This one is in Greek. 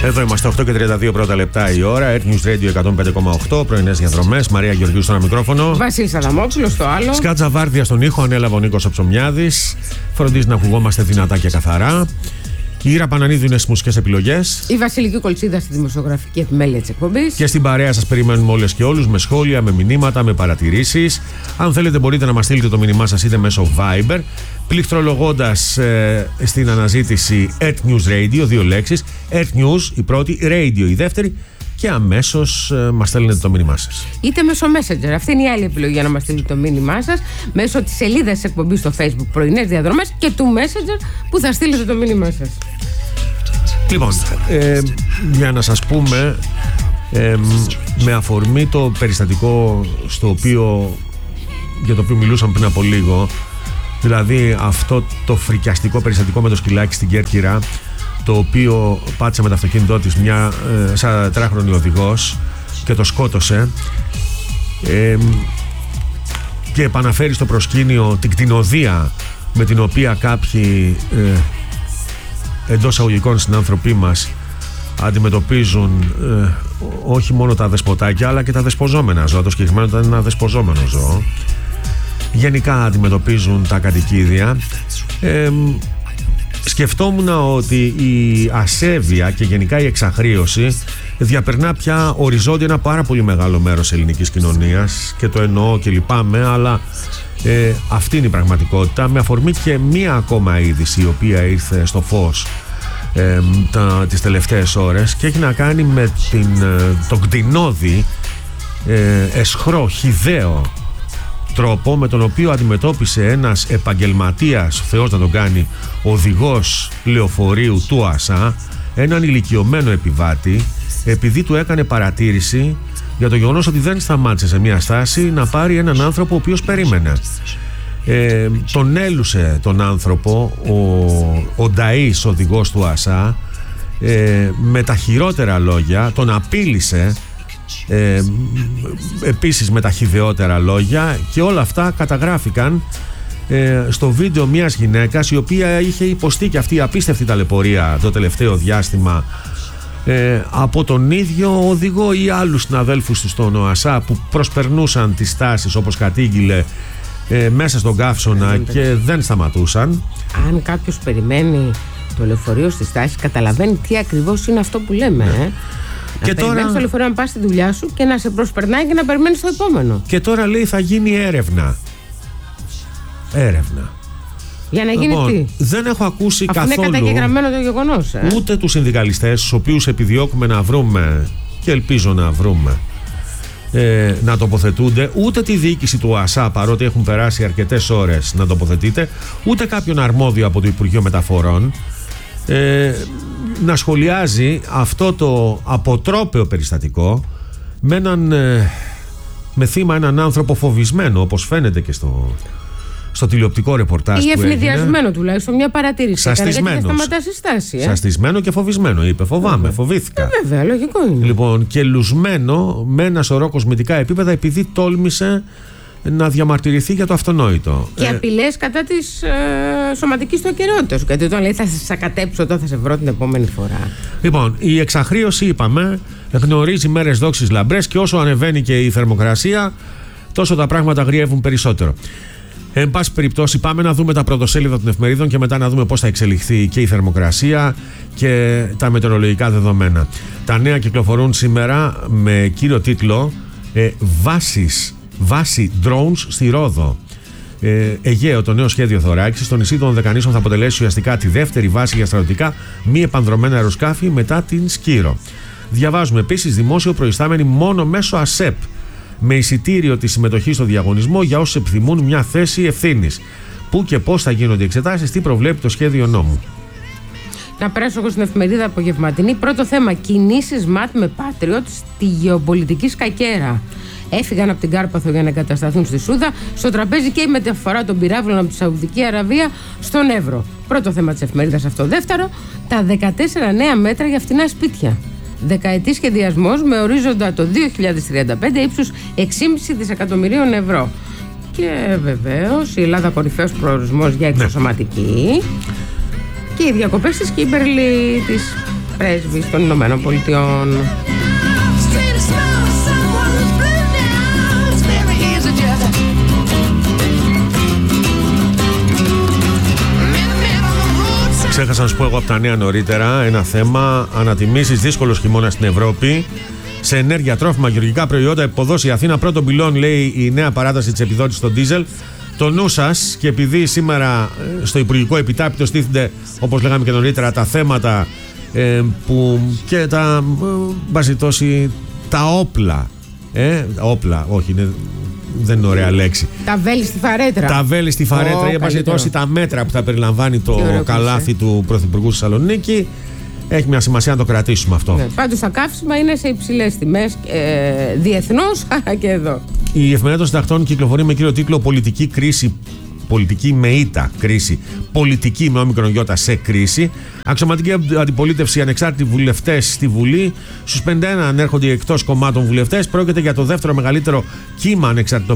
Εδώ είμαστε, 8 και 32 πρώτα λεπτά η ώρα. Earth News Radio 105,8. Πρωινές διαδρομές. Μαρία Γεωργίου στο ένα μικρόφωνο. Βασίλης Αδαμόπουλος στο άλλο. Σκάτσα Βάρδια στον ήχο. Ανέλαβε ο Νίκος Ψωμιάδης. Φροντίζει να ακουγόμαστε δυνατά και καθαρά. Η Ήρα Πανανίδου είναι στις μουσικές επιλογές. Η Βασιλική Κολτσίδα στη δημοσιογραφική επιμέλεια της εκπομπής. Και στην παρέα σας περιμένουμε όλες και όλους με σχόλια, με μηνύματα, με παρατηρήσεις. Αν θέλετε, μπορείτε να μας στείλετε το μήνυμά σας είτε μέσω Viber, πληκτρολογώντας στην αναζήτηση Earth News Radio, δύο λέξεις. Earth News η πρώτη, Radio η δεύτερη. Και αμέσως μας στέλνετε το μήνυμά σας. Είτε μέσω Messenger. Αυτή είναι η άλλη επιλογή για να μας στείλετε το μήνυμά σας. Μέσω της σελίδας της εκπομπής στο Facebook Πρωινές Διαδρομές και του Messenger που θα στείλετε το μήνυμά σας. Λοιπόν, για να σας πούμε, με αφορμή το περιστατικό για το οποίο μιλούσαμε πριν από λίγο, δηλαδή αυτό το φρικιαστικό περιστατικό με το σκυλάκι στην Κέρκυρα, το οποίο πάτησε με το αυτοκίνητό της μια 44χρονη οδηγός και το σκότωσε, και επαναφέρει στο προσκήνιο την κτηνοδία με την οποία κάποιοι εντός αγωγικών συνάνθρωποι μας αντιμετωπίζουν όχι μόνο τα δεσποτάκια αλλά και τα δεσποζόμενα ζώα. Το συγκεκριμένο ήταν ένα δεσποζόμενο ζώο. Γενικά αντιμετωπίζουν τα κατοικίδια. Σκεφτόμουν ότι η ασέβεια και γενικά η εξαχρίωση διαπερνά πια οριζόντια ένα πάρα πολύ μεγάλο μέρος ελληνικής κοινωνίας, και το εννοώ και λυπάμαι, αλλά αυτή είναι η πραγματικότητα, με αφορμή και μία ακόμα είδηση η οποία ήρθε στο φως τις τελευταίες ώρες και έχει να κάνει με τον κτηνώδη αισχρό, χυδαίο τρόπο με τον οποίο αντιμετώπισε ένας επαγγελματίας, Θεός να τον κάνει, οδηγός λεωφορείου του ΑΣΑ, έναν ηλικιωμένο επιβάτη, επειδή του έκανε παρατήρηση για το γεγονός ότι δεν σταμάτησε σε μια στάση να πάρει έναν άνθρωπο ο οποίος περίμενε. Τον έλουσε τον άνθρωπο ο νταΐς οδηγός του ΑΣΑ με τα χειρότερα λόγια, τον απείλησε επίσης με τα χυδαιότερα λόγια, και όλα αυτά καταγράφηκαν στο βίντεο μιας γυναίκας η οποία είχε υποστεί και αυτή η απίστευτη ταλαιπωρία το τελευταίο διάστημα από τον ίδιο οδηγό ή άλλους συναδέλφους του στον ΟΑΣΑ που προσπερνούσαν τις στάσεις όπως κατήγγειλε μέσα στον καύσωνα και δεν σταματούσαν. Αν κάποιος περιμένει το λεωφορείο στη στάση, καταλαβαίνει τι ακριβώς είναι αυτό που λέμε. Και να περιμένεις το λεωφορείο να πας στη δουλειά σου και να σε προσπερνάει και να περιμένεις το επόμενο. Και τώρα λέει θα γίνει έρευνα. Για να γίνει τι? Δεν έχω ακούσει καθόλου. Είναι καταγεγραμμένο το γεγονός. Ούτε τους συνδικαλιστές, τους οποίους επιδιώκουμε να βρούμε και ελπίζω να βρούμε να τοποθετούνται, ούτε τη διοίκηση του ΑΣΑ, παρότι έχουν περάσει αρκετές ώρες να τοποθετείται, ούτε κάποιον αρμόδιο από το Υπουργείο Μεταφορών να σχολιάζει αυτό το αποτρόπαιο περιστατικό με θύμα έναν άνθρωπο φοβισμένο, όπως φαίνεται και στο τηλεοπτικό ρεπορτάζ που έγινε. Ή ευνηδιασμένο τουλάχιστον, μια παρατήρηση. Σαστισμένο και φοβισμένο, είπε. Φοβάμαι, φοβήθηκα. Βέβαια, λογικό είναι. Λοιπόν, και λουσμένο με ένα σωρό κοσμητικά επίπεδα επειδή τόλμησε να διαμαρτυρηθεί για το αυτονόητο. Και απειλές κατά της σωματικής του ακεραιότητας. Γιατί όταν λέει θα σε σακατέψω, όταν θα σε βρω την επόμενη φορά. Λοιπόν, η εξαχρίωση, είπαμε, γνωρίζει μέρες δόξης λαμπρές, και όσο ανεβαίνει και η θερμοκρασία, τόσο τα πράγματα αγριεύουν περισσότερο. Εν πάση περιπτώσει, πάμε να δούμε τα πρωτοσέλιδα των εφημερίδων και μετά να δούμε πώς θα εξελιχθεί και η θερμοκρασία και τα μετεωρολογικά δεδομένα. Τα νέα κυκλοφορούν σήμερα με κύριο τίτλο Βάση drones στη Ρόδο. Αιγαίο, το νέο σχέδιο θωράκισης στο νησί των Δεκανήσων θα αποτελέσει ουσιαστικά τη δεύτερη βάση για στρατιωτικά μη επανδρομένα αεροσκάφη μετά την Σκύρο. Διαβάζουμε επίσης δημόσιο προϊστάμενοι μόνο μέσω ΑΣΕΠ, με εισιτήριο τη συμμετοχή στο διαγωνισμό για όσους επιθυμούν μια θέση ευθύνης. Πού και πώς θα γίνονται οι εξετάσεις, τι προβλέπει το σχέδιο νόμου. Να περάσω εγώ στην εφημερίδα απογευματινή. Πρώτο θέμα: κινήσεις ΜΑΤ με Patriot στη γεωπολιτική σκακέρα. Έφυγαν από την Κάρπαθο για να εγκατασταθούν στη Σούδα. Στο τραπέζι και η μεταφορά των πυράβλων από τη Σαουδική Αραβία στον Εύρο. Πρώτο θέμα της εφημερίδας αυτό. Δεύτερο: τα 14 νέα μέτρα για φτηνά σπίτια. Δεκαετή σχεδιασμός με ορίζοντα το 2035 ύψους 6,5 δισεκατομμυρίων ευρώ. Και βεβαίως η Ελλάδα κορυφαίος προορισμός για εξωσωματική. Και οι διακοπές της Κίμπερλι της πρέσβης των Ηνωμένων Πολιτειών. Ξέχασα να σου πω εγώ από τα νέα νωρίτερα ένα θέμα. Ανατιμήσεις, δύσκολος χειμώνας στην Ευρώπη. Σε ενέργεια, τρόφιμα, γεωργικά προϊόντα, υποδόση Αθήνα πρώτον πυλών, λέει η νέα παράταση της επιδότησης στο ντίζελ. Το νου σας, και επειδή σήμερα στο Υπουργικό Επιτάπητο στήθενται, όπως λέγαμε και νωρίτερα, τα θέματα που και τα μπαζιτώσει τα όπλα. Όπλα, όχι, δεν είναι ωραία λέξη. Τα βέλη στη φαρέτρα. Τα βέλη στη φαρέτρα, για μπαζιτώσει τα μέτρα που θα περιλαμβάνει το καλάθι του Πρωθυπουργού στη Θεσσαλονίκη. Έχει μια σημασία να το κρατήσουμε αυτό. Ναι, πάντως τα καύσιμα είναι σε υψηλές τιμές διεθνώς, αλλά και εδώ. Η Εφημερίδα των Συντακτών κυκλοφορεί με κύριο τίτλο «Πολιτική κρίση». Πολιτική με ήττα κρίση. Πολιτική με όμικρον γιώτα σε κρίση. Αξιωματική αντιπολίτευση, ανεξάρτητοι βουλευτές στη Βουλή. Στους 51 ανέρχονται οι εκτός κομμάτων βουλευτές. Πρόκειται για το δεύτερο μεγαλύτερο κύμα ανεξαρτητοποίησης